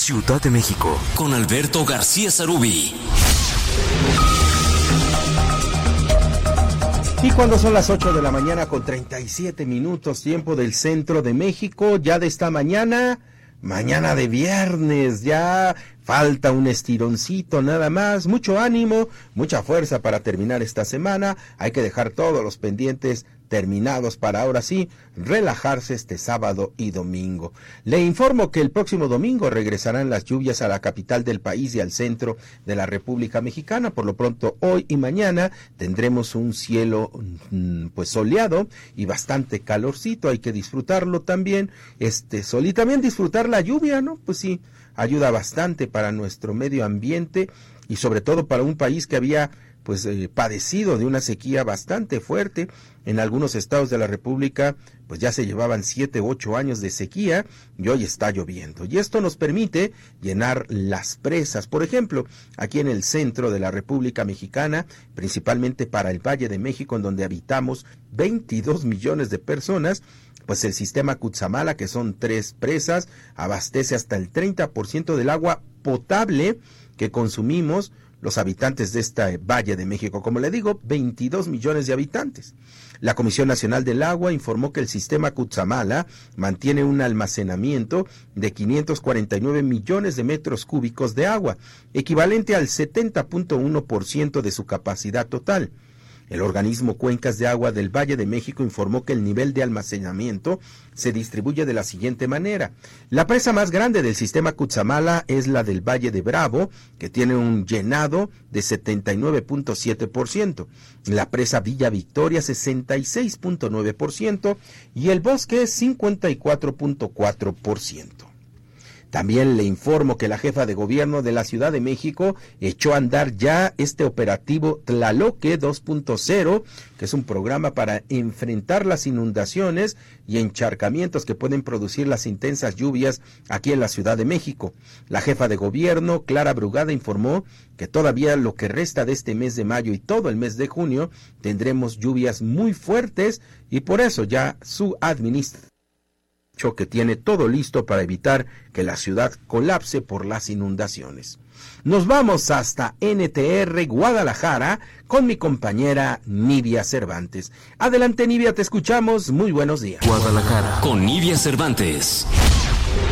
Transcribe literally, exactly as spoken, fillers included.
Ciudad de México, con Alberto García Zarubi. Y cuando son las ocho de la mañana con treinta y siete minutos, tiempo del centro de México, ya de esta mañana, mañana de viernes, ya falta un estironcito nada más, mucho ánimo, mucha fuerza para terminar esta semana, hay que dejar todos los pendientes terminados para ahora sí relajarse este sábado y domingo. Le informo que el próximo domingo regresarán las lluvias a la capital del país y al centro de la República Mexicana. Por lo pronto, hoy y mañana tendremos un cielo pues soleado y bastante calorcito, hay que disfrutarlo también, este sol y también disfrutar la lluvia, ¿no? Pues sí, ayuda bastante para nuestro medio ambiente y sobre todo para un país que había pues eh, padecido de una sequía bastante fuerte. En algunos estados de la República pues ya se llevaban siete u ocho años de sequía y hoy está lloviendo. Y esto nos permite llenar las presas. Por ejemplo, aquí en el centro de la República Mexicana, principalmente para el Valle de México, en donde habitamos veintidós millones de personas, pues el sistema Cutzamala, que son tres presas, abastece hasta el treinta por ciento del agua potable que consumimos los habitantes de este Valle de México. Como le digo, veintidós millones de habitantes. La Comisión Nacional del Agua informó que el sistema Cutzamala mantiene un almacenamiento de quinientos cuarenta y nueve millones de metros cúbicos de agua, equivalente al setenta punto uno por ciento de su capacidad total. El organismo Cuencas de Agua del Valle de México informó que el nivel de almacenamiento se distribuye de la siguiente manera. La presa más grande del sistema Cutzamala es la del Valle de Bravo, que tiene un llenado de setenta y nueve punto siete por ciento. La presa Villa Victoria, sesenta y seis punto nueve por ciento. Y el Bosque, cincuenta y cuatro punto cuatro por ciento. También le informo que la jefa de gobierno de la Ciudad de México echó a andar ya este operativo Tlaloque dos punto cero, que es un programa para enfrentar las inundaciones y encharcamientos que pueden producir las intensas lluvias aquí en la Ciudad de México. La jefa de gobierno, Clara Brugada, informó que todavía lo que resta de este mes de mayo y todo el mes de junio tendremos lluvias muy fuertes y por eso ya su administración que tiene todo listo para evitar que la ciudad colapse por las inundaciones. Nos vamos hasta N T R Guadalajara con mi compañera Nidia Cervantes. Adelante, Nidia, te escuchamos. Muy buenos días. Guadalajara con Nidia Cervantes.